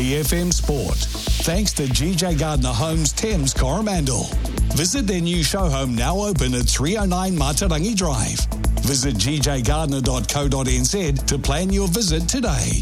CFM Sport. Thanks to GJ Gardner Homes Thames Coromandel. Visit their new show home now open at 309 Matarangi Drive. Visit gjgardner.co.nz to plan your visit today.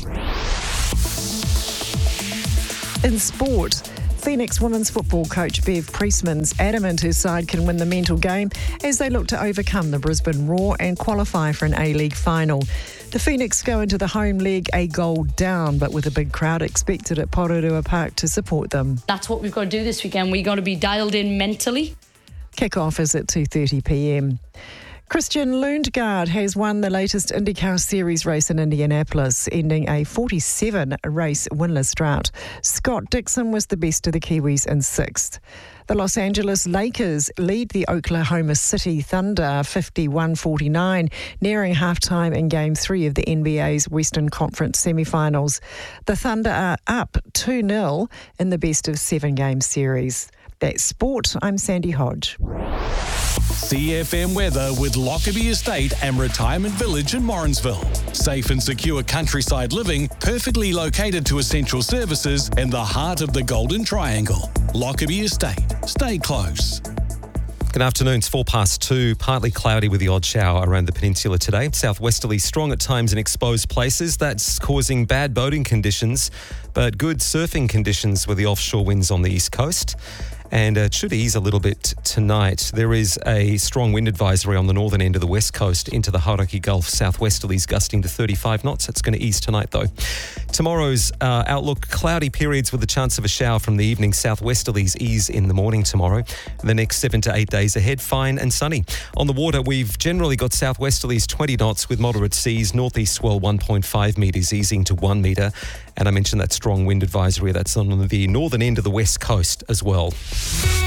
In sport, Phoenix women's football coach Bev Priestman's adamant his side can win the mental game as they look to overcome the Brisbane Roar and qualify for an A-League final. The Phoenix go into the home leg a goal down, but with a big crowd expected at Pororua Park to support them. That's what we've got to do this weekend. We've got to be dialed in mentally. Kick-off is at 2:30pm. Christian Lundgaard has won the latest IndyCar Series race in Indianapolis, ending a 47-race winless drought. Scott Dixon was the best of the Kiwis in sixth. The Los Angeles Lakers lead the Oklahoma City Thunder 51-49, nearing halftime in Game 3 of the NBA's Western Conference semi-finals. The Thunder are up 2-0 in the best-of-7-game series. That's sport. I'm Sandy Hodge. CFM weather with Lockerbie Estate and Retirement Village in Morrinsville. Safe and secure countryside living, perfectly located to essential services in the heart of the Golden Triangle. Lockerbie Estate. Stay close. Good afternoon. It's 2:04. Partly cloudy with the odd shower around the peninsula today. Southwesterly strong at times in exposed places. That's causing bad boating conditions, but good surfing conditions with the offshore winds on the east coast. And it should ease a little bit tonight. There is a strong wind advisory on the northern end of the west coast into the Hauraki Gulf. Southwesterlies gusting to 35 knots. It's going to ease tonight, though. Tomorrow's outlook, cloudy periods with the chance of a shower from the evening. Southwesterlies ease in the morning tomorrow. The next 7 to 8 days ahead, fine and sunny. On the water, we've generally got southwesterlies 20 knots with moderate seas. Northeast swell 1.5 metres, easing to 1 metre. And I mentioned that strong wind advisory that's on the northern end of the west coast as well.